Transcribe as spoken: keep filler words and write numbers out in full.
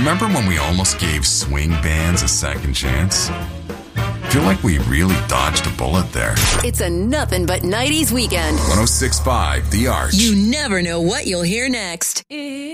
Remember when we almost gave swing bands a second chance? Feel like we really dodged a bullet there. It's a nothing but nineties weekend. one oh six point five The Arch. You never know what you'll hear next.